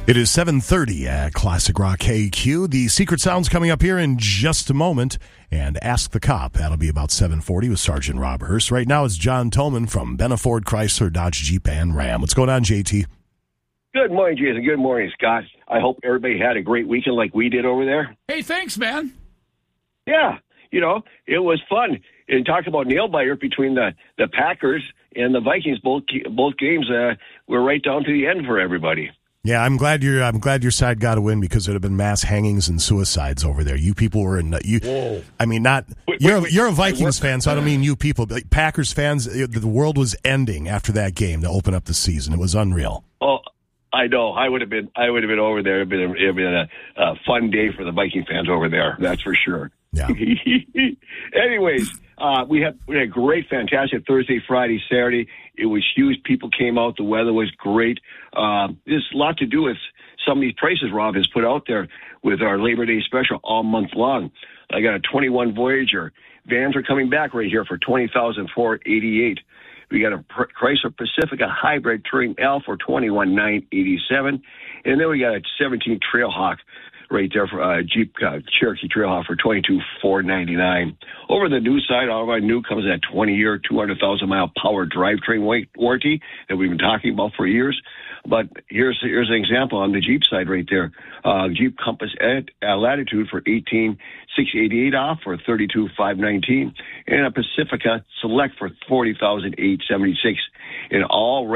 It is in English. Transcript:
It is 7:30 at Classic Rock KQ. The Secret Sound's coming up here in just a moment. And Ask the Cop, that'll be about 7:40 with Sergeant Rob Hurst. Right now it's John Tolman from Benaford Chrysler Dodge Jeep and Ram. What's going on, JT? Good morning, Jason. Good morning, Scott. I hope everybody had a great weekend like we did over there. Hey, thanks, man. Yeah, it was fun. And talk about nail biter between the Packers and the Vikings. Both games were right down to the end for everybody. Yeah, I'm glad your side got a win because there'd have been mass hangings and suicides over there. You people were in Whoa. I mean, you're a Vikings fan, so I don't mean you people. But Packers fans, the world was ending after that game to open up the season. It was unreal. Oh, I know. I would have been over there. It'd been a fun day for the Viking fans over there. That's for sure. Yeah. Anyways, we had a great, fantastic Thursday, Friday, Saturday. It was huge. People came out. The weather was great. There's a lot to do with some of these prices Rob has put out there with our Labor Day special all month long. I got a 21 Voyager. Vans are coming back right here for $20,488. We got a Chrysler Pacifica Hybrid Touring L for $21,987. And then we got a 17 Trailhawk right there for Jeep Cherokee Trailhawk for $22,499. Over the new side, all of our new comes at 20-year, 200,000-mile power drivetrain warranty that we've been talking about for years. But here's an example on the Jeep side right there. Jeep Compass Latitude for $18,688 off for $32,519, and a Pacifica Select for $40,876. And all